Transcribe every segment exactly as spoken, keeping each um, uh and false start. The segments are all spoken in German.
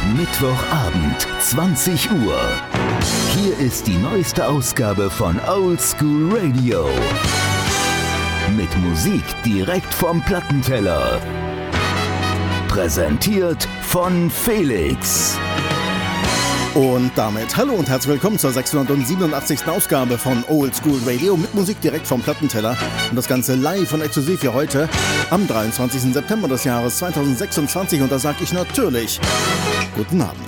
Mittwochabend, zwanzig Uhr. Hier ist die neueste Ausgabe von Old School Radio. Mit Musik direkt vom Plattenteller. Präsentiert von Felix. Und damit hallo und herzlich willkommen zur sechshundertsiebenundachtzigsten Ausgabe von Old School Radio mit Musik direkt vom Plattenteller und das Ganze live und exklusiv für heute am dreiundzwanzigsten September des Jahres zweitausendsechsundzwanzig und da sage ich natürlich guten Abend.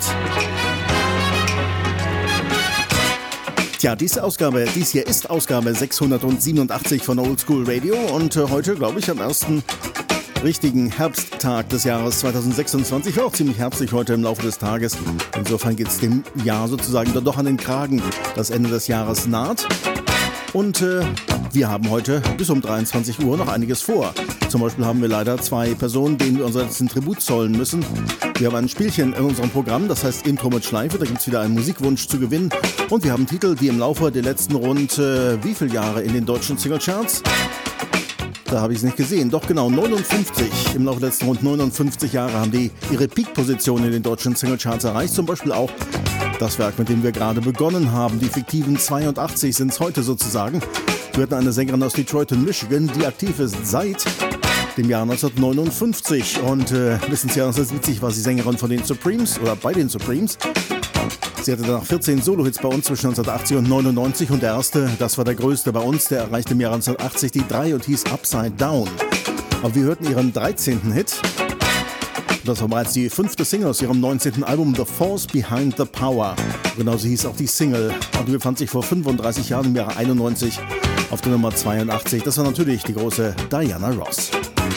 Tja, diese Ausgabe, dies hier ist Ausgabe sechshundertsiebenundachtzig von Old School Radio und äh, heute, glaube ich, am ersten richtigen Herbsttag des Jahres zweitausendsechsundzwanzig. War auch ziemlich herbstlich heute im Laufe des Tages. Insofern geht es dem Jahr sozusagen dann doch an den Kragen. Das Ende des Jahres naht. Und äh, wir haben heute bis um dreiundzwanzig Uhr noch einiges vor. Zum Beispiel haben wir leider zwei Personen, denen wir unseren letzten Tribut zollen müssen. Wir haben ein Spielchen in unserem Programm, das heißt Intro mit Schleife. Da gibt es wieder einen Musikwunsch zu gewinnen. Und wir haben Titel, die im Laufe der letzten rund äh, wie viele Jahre in den deutschen Singlecharts? Da habe ich es nicht gesehen. Doch genau, neunundfünfzig. Im Laufe der letzten rund neunundfünfzig Jahre haben die ihre Peak-Position in den deutschen Singlecharts erreicht. Zum Beispiel auch das Werk, mit dem wir gerade begonnen haben. Die fiktiven zweiundachtzig sind es heute sozusagen. Wir hatten eine Sängerin aus Detroit in Michigan, die aktiv ist seit dem Jahr neunzehnhundertneunundfünfzig. Und äh, wissen Sie, neunzehnhundertsiebzig war sie Sängerin von den Supremes oder bei den Supremes. Sie hatte danach vierzehn Solo-Hits bei uns zwischen neunzehnhundertachtzig und neunundneunzig und der erste, das war der größte bei uns, der erreichte im Jahr neunzehnhundertachtzig die drei und hieß Upside Down. Aber wir hörten ihren dreizehnten Hit. Das war bereits die fünfte Single aus ihrem neunzehnten Album The Force Behind the Power. Genauso hieß auch die Single und die befand sich vor fünfunddreißig Jahren im Jahre einundneunzig auf der Nummer zweiundachtzig. Das war natürlich die große Diana Ross.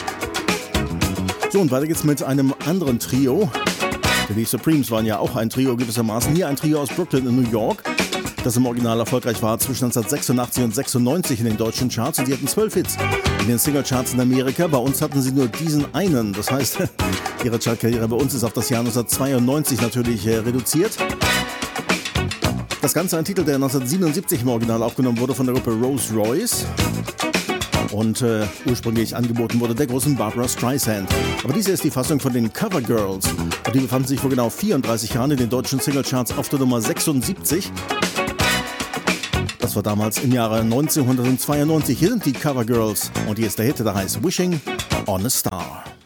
So, und weiter geht's mit einem anderen Trio. Die Supremes waren ja auch ein Trio gewissermaßen. Hier ein Trio aus Brooklyn in New York, das im Original erfolgreich war zwischen neunzehnhundertsechsundachtzig und sechsundneunzig in den deutschen Charts. Und die hatten zwölf Hits in den Singlecharts in Amerika. Bei uns hatten sie nur diesen einen. Das heißt, ihre Chartkarriere bei uns ist auf das Jahr neunzehnhundertzweiundneunzig natürlich äh, reduziert. Das Ganze ein Titel, der neunzehnhundertsiebenundsiebzig im Original aufgenommen wurde von der Gruppe Rolls Royce. Und äh, ursprünglich angeboten wurde der großen Barbra Streisand. Aber diese ist die Fassung von den Cover Girls. Und die befanden sich vor genau vierunddreißig Jahren in den deutschen Singlecharts auf der Nummer sechsundsiebzig. Das war damals im Jahre neunzehnhundertzweiundneunzig. Hier sind die Cover Girls. Und hier ist der Hit, der heißt Wishing on a Star.